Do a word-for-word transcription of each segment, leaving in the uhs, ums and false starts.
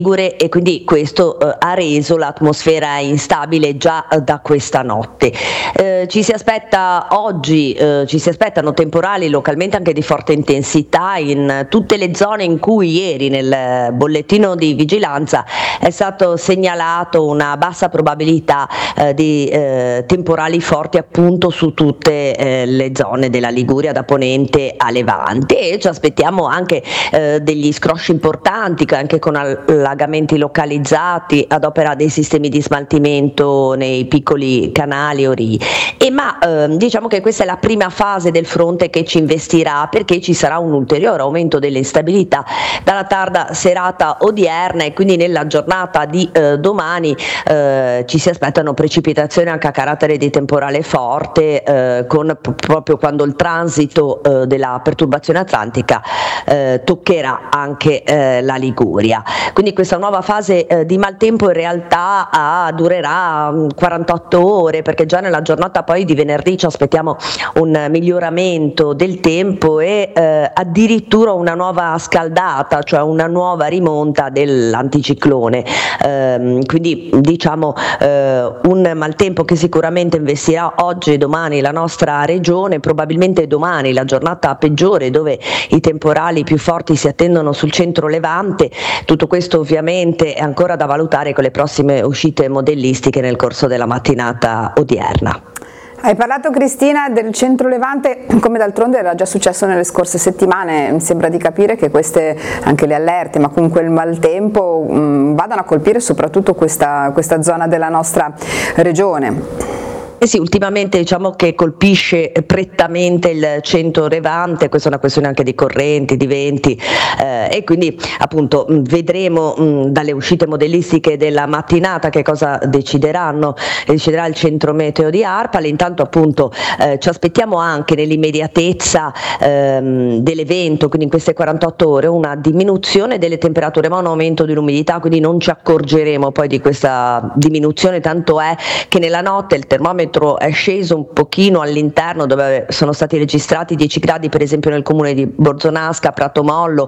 e quindi questo eh, ha reso l'atmosfera instabile già eh, da questa notte. Eh, ci si aspetta oggi, eh, ci si aspettano temporali localmente anche di forte intensità in tutte le zone in cui ieri nel bollettino di vigilanza è stato segnalato una bassa probabilità eh, di eh, temporali forti appunto su tutte eh, le zone della Liguria da Ponente a Levante, e ci aspettiamo anche eh, degli scrosci importanti anche con la allagamenti localizzati ad opera dei sistemi di smaltimento nei piccoli canali o rii. E ma eh, diciamo che questa è la prima fase del fronte che ci investirà, perché ci sarà un ulteriore aumento dell'instabilità dalla tarda serata odierna, e quindi nella giornata di eh, domani eh, ci si aspettano precipitazioni anche a carattere di temporale forte, eh, con p- proprio quando il transito eh, della perturbazione atlantica eh, toccherà anche eh, la Liguria. Quindi questa nuova fase eh, di maltempo in realtà ah, durerà um, quarantotto ore, perché già nella giornata poi di venerdì ci aspettiamo un miglioramento del tempo e eh, addirittura una nuova scaldata, cioè una nuova rimonta dell'anticiclone. Eh, quindi diciamo eh, un maltempo che sicuramente investirà oggi e domani la nostra regione, probabilmente domani la giornata peggiore, dove i temporali più forti si attendono sul centro Levante. Tutto questo ovviamente è ancora da valutare con le prossime uscite modellistiche nel corso della mattinata odierna. Hai parlato, Cristina, del centro Levante, come d'altronde era già successo nelle scorse settimane. Mi sembra di capire che queste, anche le allerte, ma comunque il maltempo, mh, vadano a colpire soprattutto questa, questa zona della nostra regione. Eh sì, ultimamente diciamo che colpisce prettamente il centro Levante, questa è una questione anche di correnti, di venti, eh, e quindi appunto vedremo mh, dalle uscite modellistiche della mattinata che cosa decideranno, deciderà il centro meteo di ARPAL. Intanto appunto eh, ci aspettiamo anche nell'immediatezza ehm, dell'evento, quindi in queste quarantotto ore, una diminuzione delle temperature ma un aumento dell'umidità, quindi non ci accorgeremo poi di questa diminuzione, tanto è che nella notte il termometro è sceso un pochino all'interno, dove sono stati registrati dieci gradi per esempio nel comune di Borzonasca, Prato Mollo,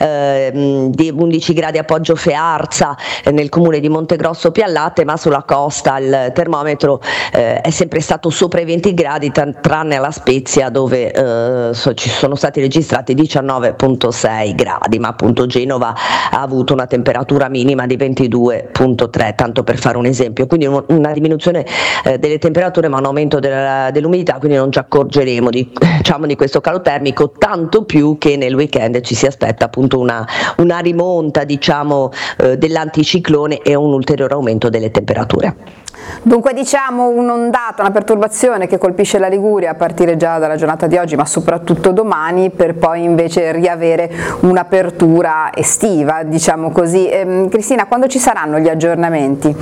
ehm, di undici gradi a Poggio Fearza, eh, nel comune di Montegrosso Piallate, ma sulla costa il termometro eh, è sempre stato sopra i venti gradi, t- tranne alla Spezia, dove eh, so, ci sono stati registrati diciannove virgola sei gradi, ma appunto Genova ha avuto una temperatura minima di ventidue virgola tre, tanto per fare un esempio. Quindi un, una diminuzione eh, delle temperature ma un aumento della, dell'umidità, quindi non ci accorgeremo di, diciamo, di questo calo termico, tanto più che nel weekend ci si aspetta appunto una, una rimonta diciamo eh, dell'anticiclone e un ulteriore aumento delle temperature. Dunque diciamo un'ondata, una perturbazione che colpisce la Liguria a partire già dalla giornata di oggi, ma soprattutto domani, per poi invece riavere un'apertura estiva, diciamo così. Ehm, Cristina, quando ci saranno gli aggiornamenti?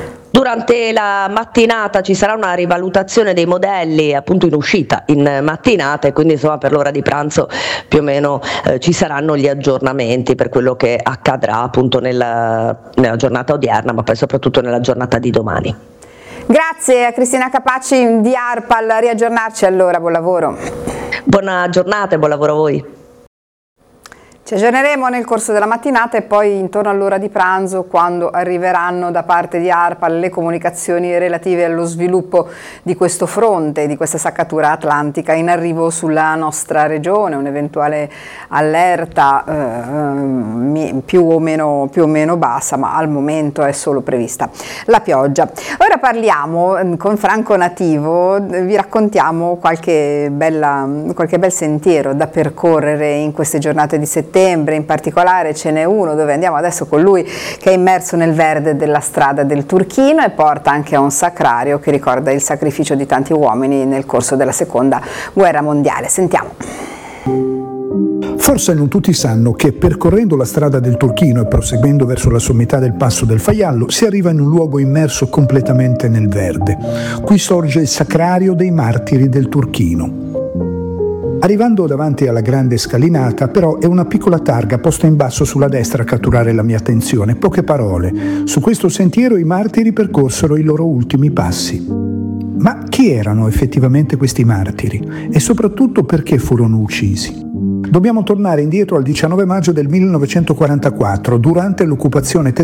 Durante la mattinata ci sarà una rivalutazione dei modelli appunto in uscita in mattinata, e quindi insomma per l'ora di pranzo più o meno eh, ci saranno gli aggiornamenti per quello che accadrà appunto nella, nella giornata odierna, ma poi soprattutto nella giornata di domani. Grazie a Cristina Capaci di ARPAL, a riaggiornarci allora, buon lavoro. Buona giornata e buon lavoro a voi. Ci aggiorneremo nel corso della mattinata e poi intorno all'ora di pranzo, quando arriveranno da parte di ARPAL le comunicazioni relative allo sviluppo di questo fronte, di questa saccatura atlantica in arrivo sulla nostra regione, un'eventuale allerta eh, più o meno, più o meno bassa, ma al momento è solo prevista la pioggia. Ora parliamo con Franco Nativo, vi raccontiamo qualche, bella, qualche bel sentiero da percorrere in queste giornate di settembre. In particolare ce n'è uno dove andiamo adesso con lui, che è immerso nel verde della strada del Turchino e porta anche a un sacrario che ricorda il sacrificio di tanti uomini nel corso della seconda guerra mondiale. Sentiamo. Forse non tutti sanno che percorrendo la strada del Turchino e proseguendo verso la sommità del passo del Faiallo si arriva in un luogo immerso completamente nel verde. Qui sorge il sacrario dei martiri del Turchino. Arrivando davanti alla grande scalinata, però, è una piccola targa posta in basso sulla destra a catturare la mia attenzione. Poche parole. Su questo sentiero i martiri percorsero i loro ultimi passi. Ma chi erano effettivamente questi martiri? E soprattutto perché furono uccisi? Dobbiamo tornare indietro al diciannove maggio del millenovecentoquarantaquattro, durante l'occupazione tedesca